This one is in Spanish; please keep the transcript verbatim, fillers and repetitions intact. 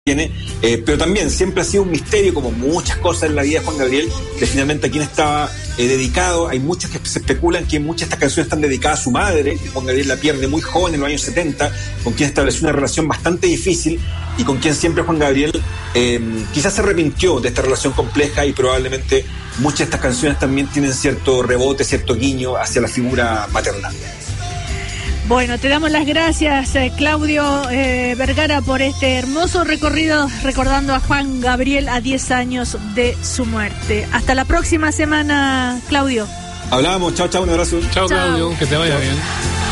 tiene, eh, pero también siempre ha sido un misterio, como muchas cosas en la vida de Juan Gabriel, de finalmente a quién estaba eh, dedicado. Hay muchos que se especulan que muchas de estas canciones están dedicadas a su madre, que Juan Gabriel la pierde muy joven en los años setenta, con quien estableció una relación bastante difícil y con quien siempre Juan Gabriel eh, quizás se arrepintió de esta relación compleja, y probablemente muchas de estas canciones también tienen cierto rebote, cierto guiño hacia la figura maternal. Bueno, te damos las gracias, eh, Claudio eh, Vergara, por este hermoso recorrido recordando a Juan Gabriel a diez años de su muerte. Hasta la próxima semana, Claudio. Hablábamos, chao, chao, un abrazo. Chao, Claudio, que te vaya bien.